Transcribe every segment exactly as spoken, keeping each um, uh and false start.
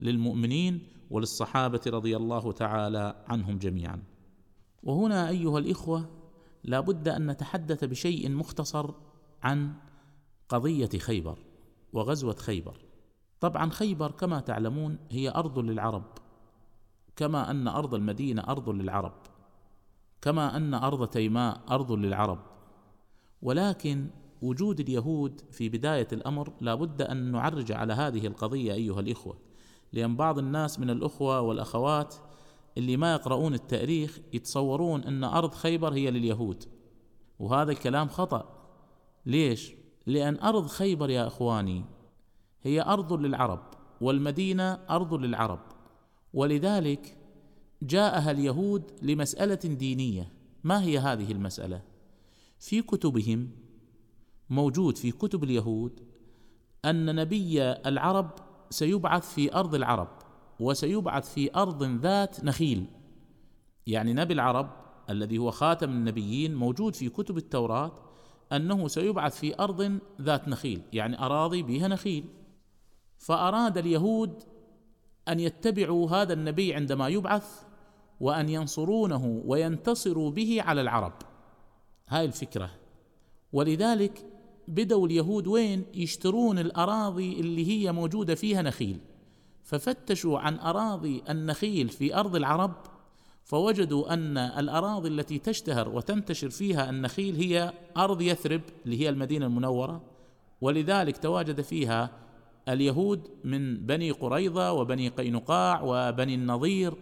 للمؤمنين وللصحابة رضي الله تعالى عنهم جميعا. وهنا أيها الإخوة لا بد أن نتحدث بشيء مختصر عن قضية خيبر وغزوة خيبر. طبعا خيبر كما تعلمون هي أرض للعرب، كما أن أرض المدينة أرض للعرب، كما أن أرض تيماء أرض للعرب، ولكن وجود اليهود في بداية الأمر لا بد أن نعرج على هذه القضية أيها الإخوة، لأن بعض الناس من الأخوة والأخوات اللي ما يقرؤون التاريخ يتصورون أن أرض خيبر هي لليهود، وهذا الكلام خطأ. ليش؟ لأن أرض خيبر يا إخواني هي أرض للعرب، والمدينة أرض للعرب، ولذلك جاءها اليهود لمسألة دينية. ما هي هذه المسألة؟ في كتبهم موجود في كتب اليهود أن نبي العرب سيبعث في أرض العرب، وسيبعث في أرض ذات نخيل. يعني نبي العرب الذي هو خاتم النبيين موجود في كتب التوراة أنه سيبعث في أرض ذات نخيل، يعني أراضي بها نخيل. فأراد اليهود أن يتبعوا هذا النبي عندما يبعث، وأن ينصرونه وينتصروا به على العرب. هاي الفكرة. ولذلك بدأوا اليهود وين؟ يشترون الأراضي اللي هي موجودة فيها نخيل، ففتشوا عن أراضي النخيل في أرض العرب، فوجدوا أن الأراضي التي تشتهر وتنتشر فيها النخيل هي أرض يثرب اللي هي المدينة المنورة، ولذلك تواجد فيها اليهود من بني قريظة وبني قينقاع وبني النضير.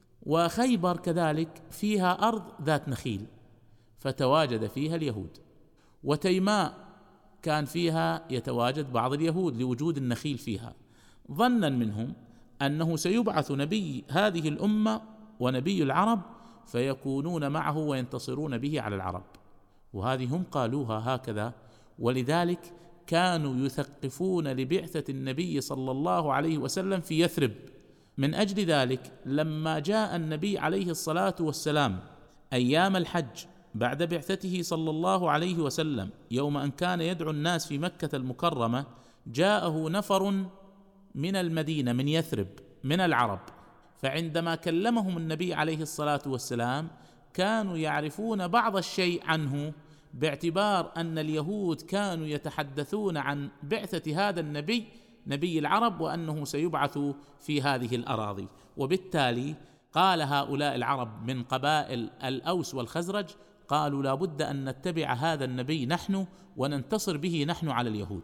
وخيبر كذلك فيها أرض ذات نخيل فتواجد فيها اليهود، وتيماء كان فيها يتواجد بعض اليهود لوجود النخيل فيها. ظنا منهم أنه سيبعث نبي هذه الأمة ونبي العرب فيكونون معه وينتصرون به على العرب، وهذه هم قالوها هكذا. ولذلك كانوا يثقفون لبعثة النبي صلى الله عليه وسلم في يثرب. من أجل ذلك لما جاء النبي عليه الصلاة والسلام أيام الحج بعد بعثته صلى الله عليه وسلم، يوم أن كان يدعو الناس في مكة المكرمة، جاءه نفر من المدينة من يثرب من العرب، فعندما كلمهم النبي عليه الصلاة والسلام كانوا يعرفون بعض الشيء عنه، باعتبار أن اليهود كانوا يتحدثون عن بعثة هذا النبي نبي العرب وأنه سيبعث في هذه الأراضي. وبالتالي قال هؤلاء العرب من قبائل الأوس والخزرج قالوا لا بد أن نتبع هذا النبي نحن وننتصر به نحن على اليهود.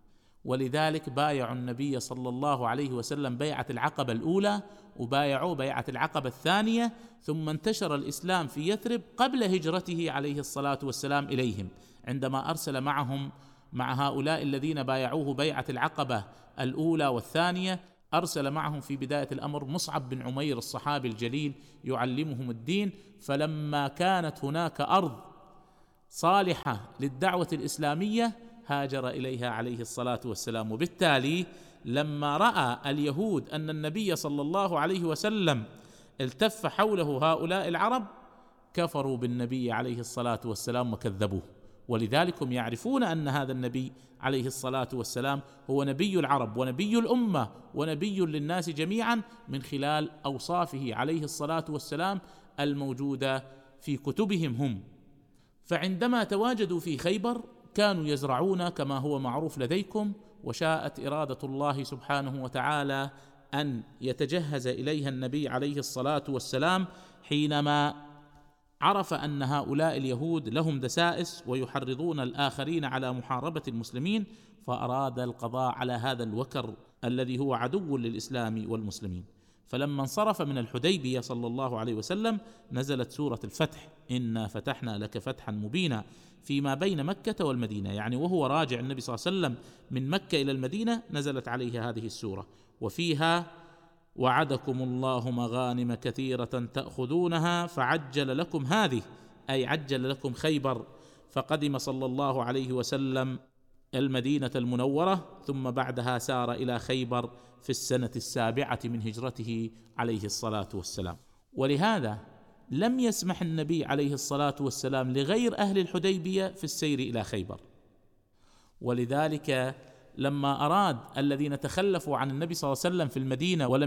ولذلك بايعوا النبي صلى الله عليه وسلم بيعة العقبة الأولى، وبايعوا بيعة العقبة الثانية، ثم انتشر الإسلام في يثرب قبل هجرته عليه الصلاة والسلام إليهم، عندما أرسل معهم مع هؤلاء الذين بايعوه بيعة العقبة الأولى والثانية، أرسل معهم في بداية الأمر مصعب بن عمير الصحابي الجليل يعلمهم الدين. فلما كانت هناك أرض صالحة للدعوة الإسلامية هاجر إليها عليه الصلاة والسلام. وبالتالي لما رأى اليهود أن النبي صلى الله عليه وسلم التف حوله هؤلاء العرب كفروا بالنبي عليه الصلاة والسلام وكذبوه. ولذلك هم يعرفون أن هذا النبي عليه الصلاة والسلام هو نبي العرب ونبي الأمة ونبي للناس جميعا من خلال أوصافه عليه الصلاة والسلام الموجودة في كتبهم هم. فعندما تواجدوا في خيبر كانوا يزرعون كما هو معروف لديكم، وشاءت إرادة الله سبحانه وتعالى أن يتجهز إليها النبي عليه الصلاة والسلام حينما عرف أن هؤلاء اليهود لهم دسائس ويحرضون الآخرين على محاربة المسلمين، فأراد القضاء على هذا الوكر الذي هو عدو للإسلام والمسلمين. فلما انصرف من الحديبية صلى الله عليه وسلم نزلت سورة الفتح: إنا فتحنا لك فتحا مبينا فيما بين مكة والمدينة، يعني وهو راجع النبي صلى الله عليه وسلم من مكة إلى المدينة نزلت عليه هذه السورة، وفيها: وعدكم الله مغانم كثيرة تأخذونها فعجل لكم هذه، أي عجل لكم خيبر. فقدم صلى الله عليه وسلم المدينة المنورة، ثم بعدها سار إلى خيبر في السنة السابعة من هجرته عليه الصلاة والسلام. ولهذا لم يسمح النبي عليه الصلاة والسلام لغير أهل الحديبية في السير إلى خيبر. ولذلك لما أراد الذين تخلفوا عن النبي صلى الله عليه وسلم في المدينة ولم